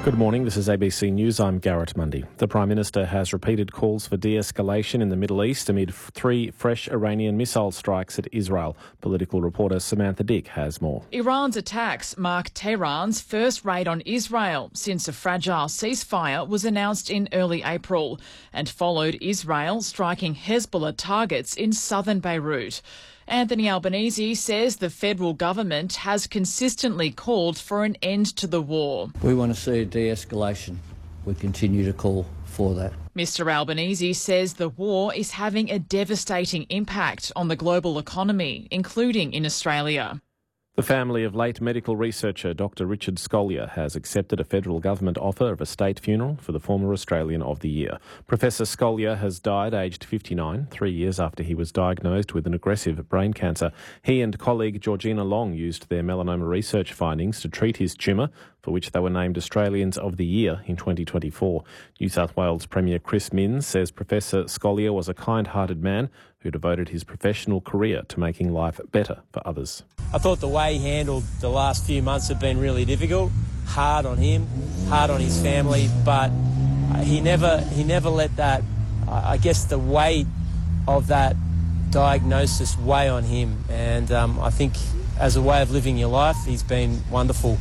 Good morning, this is ABC News. I'm Garrett Mundy. The Prime Minister has repeated calls for de-escalation in the Middle East amid 3 fresh Iranian missile strikes at Israel. Political reporter Samantha Dick has more. Iran's attacks mark Tehran's first raid on Israel since a fragile ceasefire was announced in early April and followed Israel striking Hezbollah targets in southern Beirut. Anthony Albanese says the federal government has consistently called for an end to the war. We want to see a de-escalation. We continue to call for that. Mr Albanese says the war is having a devastating impact on the global economy, including in Australia. The family of late medical researcher Dr Richard Scolyer has accepted a federal government offer of a state funeral for the former Australian of the Year. Professor Scolyer has died aged 59, 3 years after he was diagnosed with an aggressive brain cancer. He and colleague Georgina Long used their melanoma research findings to treat his tumour, for which they were named Australians of the Year in 2024. New South Wales Premier Chris Minns says Professor Scolyer was a kind-hearted man who devoted his professional career to making life better for others. I thought the way he handled the last few months have been really difficult, hard on him, hard on his family, but he never let that, I guess the weight of that diagnosis weigh on him. And I think as a way of living your life, he's been wonderful.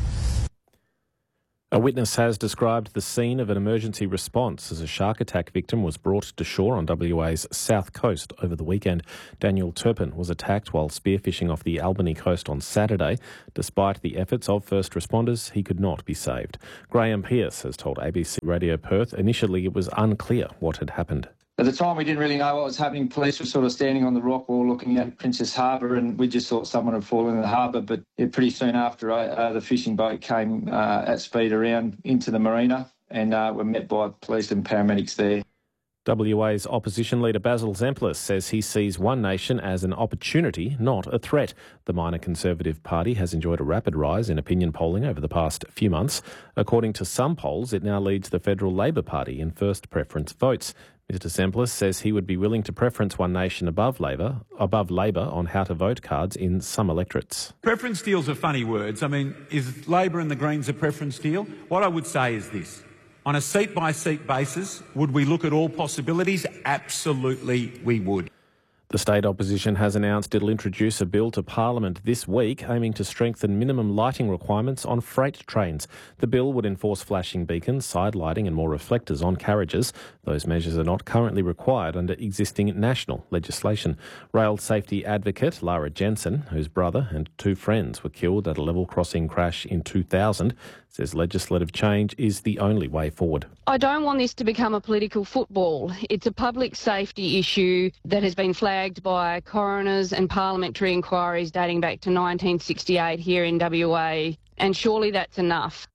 A witness has described the scene of an emergency response as a shark attack victim was brought to shore on WA's south coast over the weekend. Daniel Turpin was attacked while spearfishing off the Albany coast on Saturday. Despite the efforts of first responders, he could not be saved. Graham Pearce has told ABC Radio Perth initially it was unclear what had happened. At the time, we didn't really know what was happening. Police were sort of standing on the rock wall looking at Princess Harbour, and we just thought someone had fallen in the harbour. But pretty soon after, the fishing boat came at speed around into the marina, and were met by police and paramedics there. WA's opposition leader Basil Zemplis says he sees One Nation as an opportunity, not a threat. The minor Conservative Party has enjoyed a rapid rise in opinion polling over the past few months. According to some polls, it now leads the Federal Labor Party in first preference votes. Mr Zemplis says he would be willing to preference One Nation above Labor on how to vote cards in some electorates. Preference deals are funny words. I mean, is Labor and the Greens a preference deal? What I would say is this. On a seat-by-seat basis, would we look at all possibilities? Absolutely we would. The state opposition has announced it'll introduce a bill to Parliament this week aiming to strengthen minimum lighting requirements on freight trains. The bill would enforce flashing beacons, side lighting and more reflectors on carriages. Those measures are not currently required under existing national legislation. Rail safety advocate Lara Jensen, whose brother and 2 friends were killed at a level crossing crash in 2000, says legislative change is the only way forward. I don't want this to become a political football. It's a public safety issue that has been flagged by coroners and parliamentary inquiries dating back to 1968 here in WA, and surely that's enough.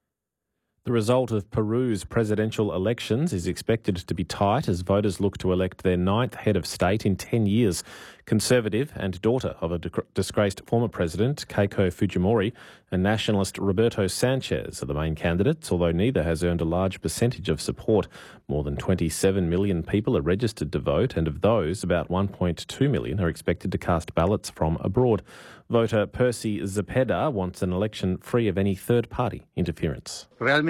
The result of Peru's presidential elections is expected to be tight as voters look to elect their 9th head of state in 10 years. Conservative and daughter of a disgraced former president, Keiko Fujimori, and nationalist Roberto Sanchez are the main candidates, although neither has earned a large percentage of support. More than 27 million people are registered to vote, and of those, about 1.2 million are expected to cast ballots from abroad. Voter Percy Zepeda wants an election free of any third-party interference. What I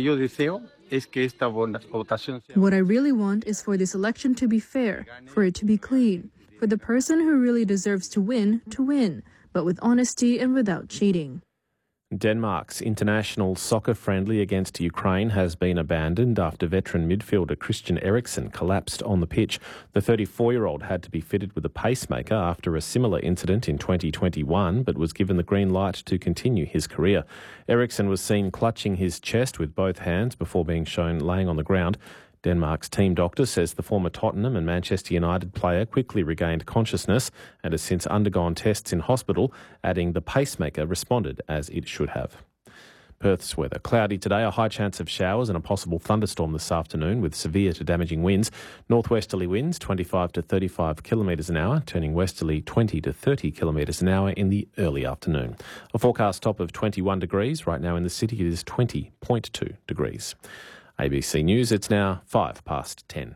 really want is for this election to be fair, for it to be clean, for the person who really deserves to win, but with honesty and without cheating. Denmark's international soccer friendly against Ukraine has been abandoned after veteran midfielder Christian Eriksen collapsed on the pitch. The 34-year-old had to be fitted with a pacemaker after a similar incident in 2021, but was given the green light to continue his career. Eriksen was seen clutching his chest with both hands before being shown laying on the ground. Denmark's team doctor says the former Tottenham and Manchester United player quickly regained consciousness and has since undergone tests in hospital, adding the pacemaker responded as it should have. Perth's weather. Cloudy today, a high chance of showers and a possible thunderstorm this afternoon with severe to damaging winds. Northwesterly winds 25 to 35 kilometres an hour, turning westerly 20 to 30 kilometres an hour in the early afternoon. A forecast top of 21 degrees. Right now in the city it is 20.2 degrees. ABC News, it's now 10:05.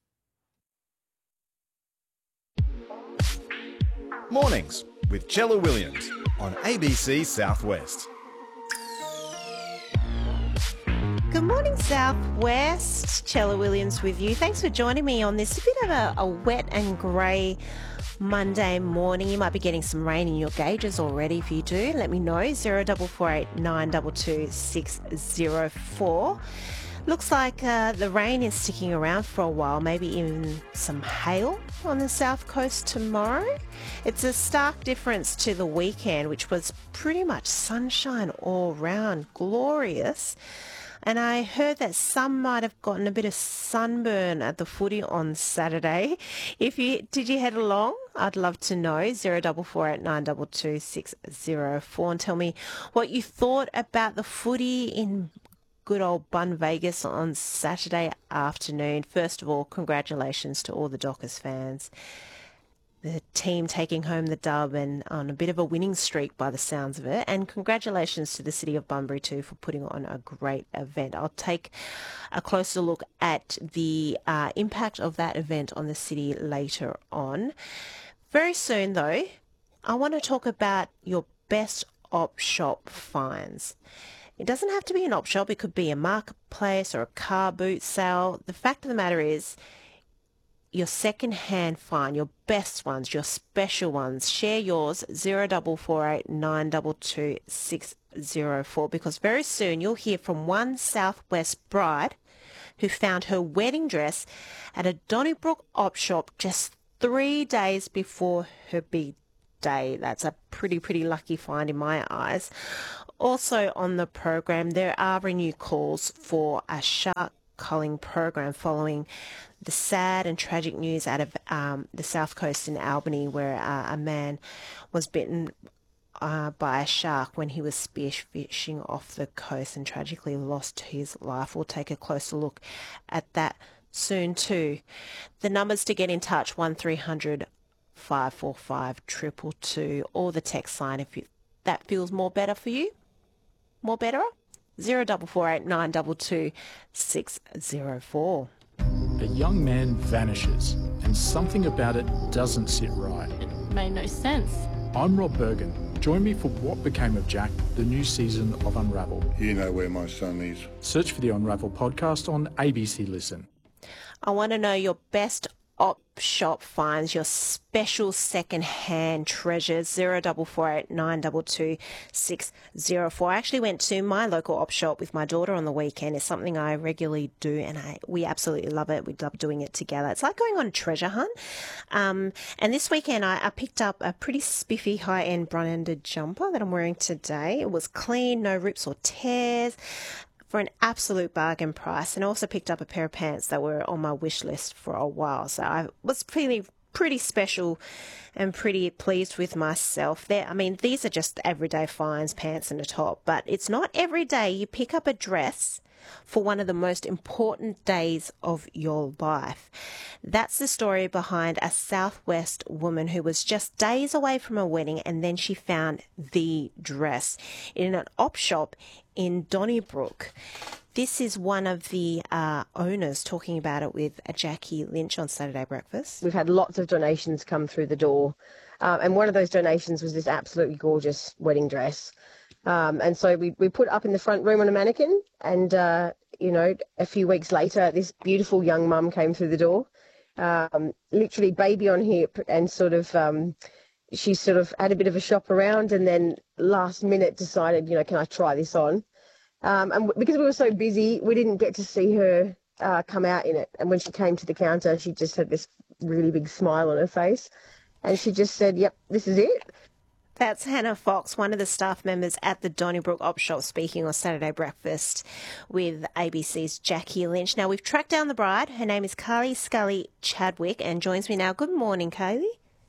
Mornings with Chella Williams on ABC Southwest. Morning Southwest, Chella Williams with you. Thanks for joining me on this bit of a wet and grey Monday morning. You might be getting some rain in your gauges already. If you do, let me know. 0448 922 604. Looks like the rain is sticking around for a while, maybe even some hail on the south coast tomorrow. It's a stark difference to the weekend, which was pretty much sunshine all round, glorious. And I heard that some might have gotten a bit of sunburn at the footy on Saturday. Did you head along? I'd love to know. 0448 922 604, and tell me what you thought about the footy in good old Bun Vegas on Saturday afternoon. First of all, congratulations to all the Dockers fans. The team taking home the dub and on a bit of a winning streak by the sounds of it. And congratulations to the City of Bunbury too for putting on a great event. I'll take a closer look at the impact of that event on the city later on. Very soon though, I want to talk about your best op shop finds. It doesn't have to be an op shop. It could be a marketplace or a car boot sale. The fact of the matter is, your second-hand find, your best ones, your special ones, share yours, 0448 922 604, because very soon you'll hear from one Southwest bride who found her wedding dress at a Donnybrook op shop just 3 days before her big day. That's a pretty lucky find in my eyes. Also on the program, there are renewed calls for a shark culling program following the sad and tragic news out of the south coast in Albany, where a man was bitten by a shark when he was spearfishing off the coast and tragically lost his life. We'll take a closer look at that soon too. The numbers to get in touch, 1300 545 222, or the text line if that feels more better for you. More better? 0448 922 604. A young man vanishes, and something about it doesn't sit right. It made no sense. I'm Rob Bergen. Join me for What Became of Jack, the new season of Unravel. You know where my son is. Search for the Unravel podcast on ABC Listen. I want to know your best op shop finds, your special second-hand treasures. 0448 922 604. I actually went to my local op shop with my daughter on the weekend. It's something I regularly do, and we absolutely love it. We love doing it together. It's like going on a treasure hunt. And this weekend I picked up a pretty spiffy high-end branded jumper that I'm wearing today. It was clean, no rips or tears, for an absolute bargain price, and also picked up a pair of pants that were on my wish list for a while. So I was pretty special and pretty pleased with myself there. I mean, these are just everyday finds, pants and a top, but it's not every day you pick up a dress for one of the most important days of your life. That's the story behind a Southwest woman who was just days away from a wedding, and then she found the dress in an op shop in Donnybrook. This is one of the owners talking about it with Jackie Lynch on Saturday Breakfast. We've had lots of donations come through the door, and one of those donations was this absolutely gorgeous wedding dress. And so we put up in the front room on a mannequin, and, a few weeks later, this beautiful young mum came through the door, literally baby on hip, and she sort of had a bit of a shop around, and then last minute decided, can I try this on? And because we were so busy, we didn't get to see her come out in it. And when she came to the counter, she just had this really big smile on her face, and she just said, yep, this is it. That's Hannah Fox, one of the staff members at the Donnybrook op shop, speaking on Saturday Breakfast with ABC's Jackie Lynch. Now, we've tracked down the bride. Her name is Kylie Scully Chadwick, and joins me now. Good morning, Kylie.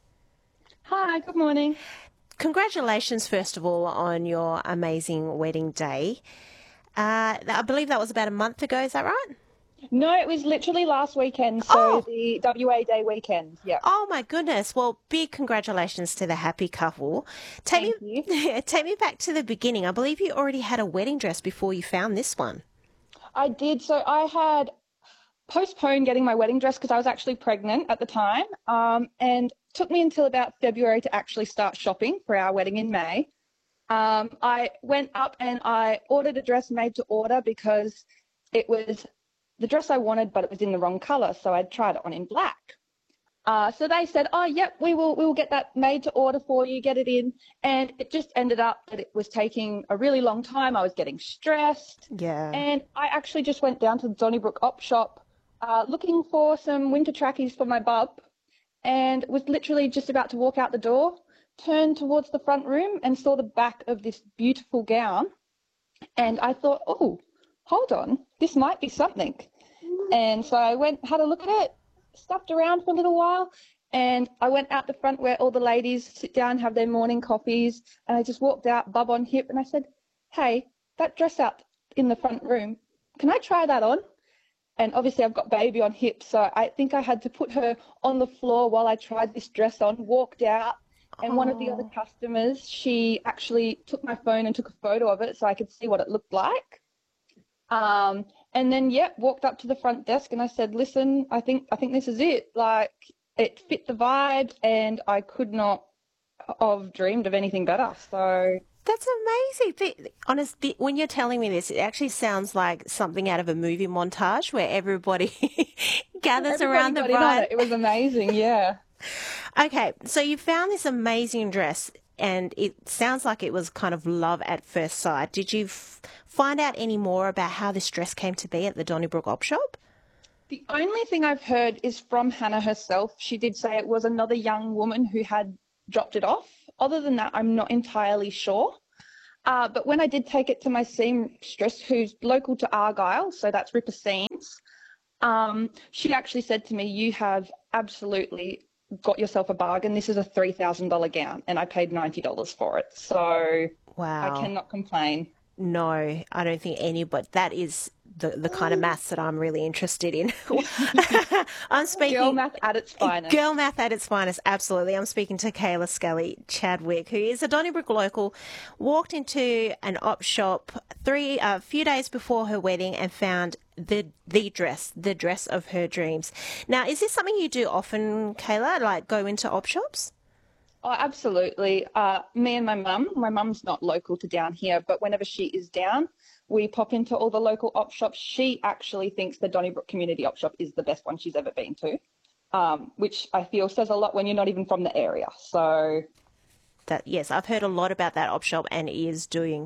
Hi, good morning. Congratulations, first of all, on your amazing wedding day. I believe that was about a month ago, is that right? No, it was literally last weekend, so the WA Day weekend. Yeah. Oh my goodness! Well, big congratulations to the happy couple. Take me back to the beginning. I believe you already had a wedding dress before you found this one. I did. So I had postponed getting my wedding dress because I was actually pregnant at the time, and it took me until about February to actually start shopping for our wedding in May. I went up and I ordered a dress made to order because it was the dress I wanted, but it was in the wrong colour, so I'd tried it on in black. So they said, oh, yep, we will get that made to order for you, get it in. And it just ended up that it was taking a really long time. I was getting stressed. Yeah. And I actually just went down to the Donnybrook op shop looking for some winter trackies for my bub, and was literally just about to walk out the door, turned towards the front room and saw the back of this beautiful gown. And I thought, oh, hold on, this might be something. And so I went, had a look at it, stuffed around for a little while, and I went out the front where all the ladies sit down, have their morning coffees, and I just walked out, bub on hip, and I said, hey, that dress out in the front room, can I try that on? And obviously I've got baby on hip, so I think I had to put her on the floor while I tried this dress on, walked out, and one of the other customers, she actually took my phone and took a photo of it so I could see what it looked like. And then, walked up to the front desk and I said, listen, I think this is it. Like, it fit the vibe and I could not have dreamed of anything better. So that's amazing. Honestly, when you're telling me this, it actually sounds like something out of a movie montage where everybody gathers around the bride. It was amazing, yeah. Okay, so you found this amazing dress and it sounds like it was kind of love at first sight. Did you find out any more about how this dress came to be at the Donnybrook op shop? The only thing I've heard is from Hannah herself. She did say it was another young woman who had dropped it off. Other than that, I'm not entirely sure. But when I did take it to my seamstress, who's local to Argyle, so that's Ripper Seams, she actually said to me, you have absolutely got yourself a bargain. This is a $3,000 gown, and I paid $90 for it. So wow. I cannot complain. No, I don't think anybody. That is the kind of maths that I'm really interested in. I'm speaking girl math at its finest. Girl math at its finest, absolutely. I'm speaking to Kayla Scully Chadwick, who is a Donnybrook local, walked into an op shop a few days before her wedding and found the dress of her dreams. Now, is this something you do often, Kayla, like go into op shops? Oh, absolutely. Me and my mum's not local to down here, but whenever she is down, we pop into all the local op shops. She actually thinks the Donnybrook Community Op Shop is the best one she's ever been to, which I feel says a lot when you're not even from the area. So yes, I've heard a lot about that op shop and it is doing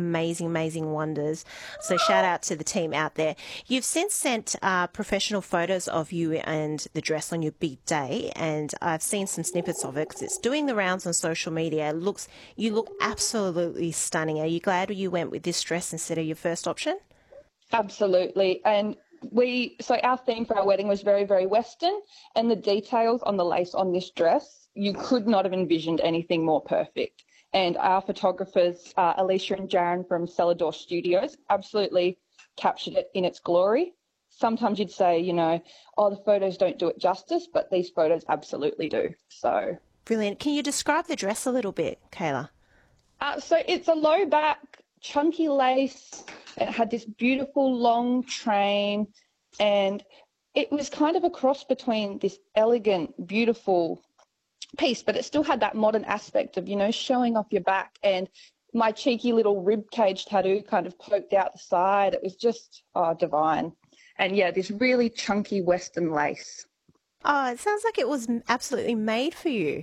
amazing wonders. So shout out to the team out there. You've since sent professional photos of you and the dress on your big day, and I've seen some snippets of it because it's doing the rounds on social media. You look absolutely stunning. Are you glad you went with this dress instead of your first option? Absolutely. And so our theme for our wedding was very, very Western, and the details on the lace on this dress, you could not have envisioned anything more perfect. And our photographers, Alicia and Jaron from Celador Studios, absolutely captured it in its glory. Sometimes you'd say, the photos don't do it justice, but these photos absolutely do. So brilliant. Can you describe the dress a little bit, Kayla? So it's a low back, chunky lace. It had this beautiful long train, and it was kind of a cross between this elegant, beautiful piece, but it still had that modern aspect of, showing off your back, and my cheeky little rib cage tattoo kind of poked out the side. It was just, divine. And yeah, this really chunky Western lace. Oh, it sounds like it was absolutely made for you.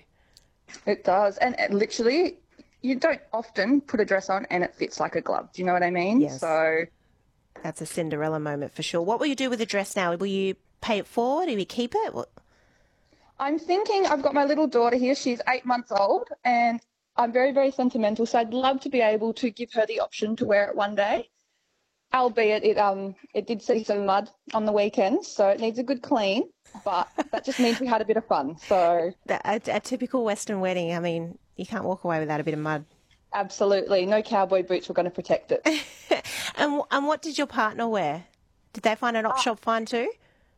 It does. And literally, you don't often put a dress on and it fits like a glove. Do you know what I mean? Yes. So that's a Cinderella moment for sure. What will you do with the dress now? Will you pay it forward? Will you keep it? I'm thinking, I've got my little daughter here. She's 8 months old, and I'm very, very sentimental. So I'd love to be able to give her the option to wear it one day, albeit it did see some mud on the weekend, so it needs a good clean. But that just means we had a bit of fun. So a typical Western wedding. I mean, you can't walk away without a bit of mud. Absolutely. No cowboy boots were going to protect it. And what did your partner wear? Did they find an op shop fine too?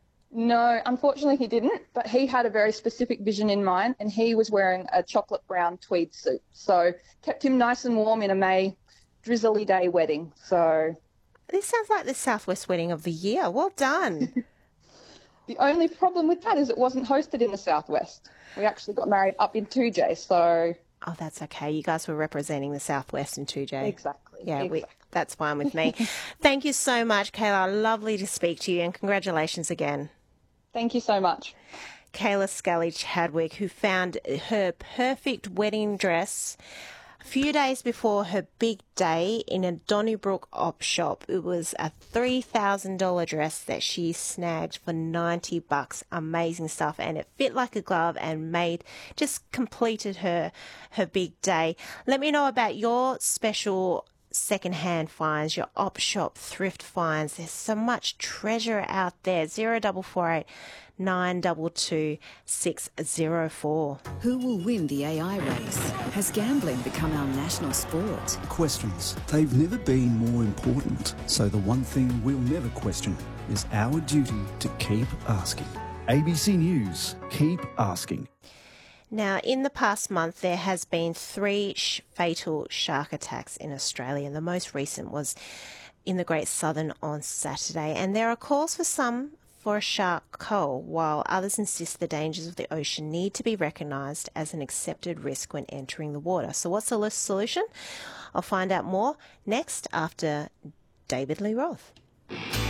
No, unfortunately he didn't, but he had a very specific vision in mind, and he was wearing a chocolate brown tweed suit. So kept him nice and warm in a May drizzly day wedding. So this sounds like the Southwest wedding of the year. Well done. The only problem with that is it wasn't hosted in the Southwest. We actually got married up in 2J, so... Oh, that's okay. You guys were representing the Southwest in 2J. Exactly. Yeah, exactly. That's fine with me. Thank you so much, Kayla. Lovely to speak to you, and congratulations again. Thank you so much. Kayla Scully Chadwick, who found her perfect wedding dress a few days before her big day in a Donnybrook op shop. It was a $3,000 dress that she snagged for $90. Amazing stuff, and it fit like a glove and just completed her big day. Let me know about your special second-hand finds, your op shop thrift finds. There's so much treasure out there. 0448 922 604. Who will win the AI race? Has gambling become our national sport? Questions. They've never been more important. So the one thing we'll never question is our duty to keep asking. ABC News, keep asking. Now, in the past month, there has been 3 fatal shark attacks in Australia. The most recent was in the Great Southern on Saturday, and there are calls for a shark cull, while others insist the dangers of the ocean need to be recognised as an accepted risk when entering the water. So what's the solution? I'll find out more next after David Lee Roth.